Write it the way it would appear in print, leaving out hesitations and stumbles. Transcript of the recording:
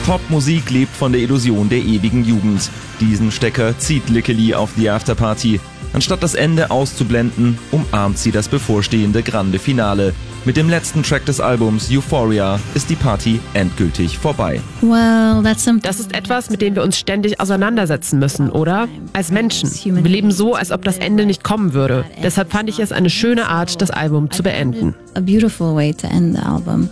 Popmusik lebt von der Illusion der ewigen Jugend. Diesen Stecker zieht Lickely auf die Afterparty. Anstatt das Ende auszublenden, umarmt sie das bevorstehende grande Finale. Mit dem letzten Track des Albums Euphoria ist die Party endgültig vorbei. Das ist etwas, mit dem wir uns ständig auseinandersetzen müssen, oder? Als Menschen. Wir leben so, als ob das Ende nicht kommen würde. Deshalb fand ich es eine schöne Art, das Album zu beenden. A beautiful way to end the album.